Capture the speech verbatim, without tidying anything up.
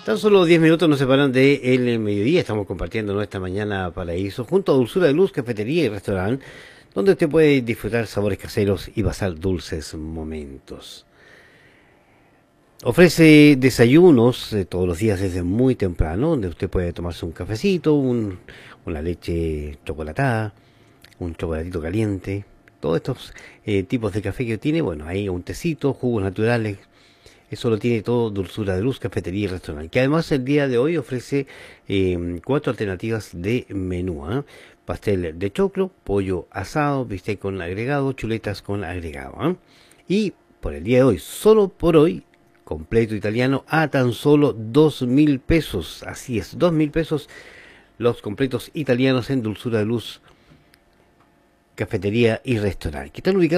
Tan solo diez minutos nos separan de el mediodía. Estamos compartiendo nuestra mañana paraíso junto a Dulzura de Luz, cafetería y restaurante, donde usted puede disfrutar sabores caseros y pasar dulces momentos. Ofrece desayunos eh, todos los días desde muy temprano, donde usted puede tomarse un cafecito, un, una leche chocolatada, un chocolatito caliente, todos estos eh, tipos de café que tiene. Bueno, ahí un tecito, jugos naturales. Eso lo tiene todo Dulzura de Luz, cafetería y restaurante. Que además el día de hoy ofrece eh, cuatro alternativas de menú. ¿eh? Pastel de choclo, pollo asado, bistec con agregado, chuletas con agregado. ¿eh? Y por el día de hoy, solo por hoy, completo italiano a tan solo dos mil pesos. Así es, dos mil pesos los completos italianos en Dulzura de Luz, cafetería y restaurante. Que están ubicados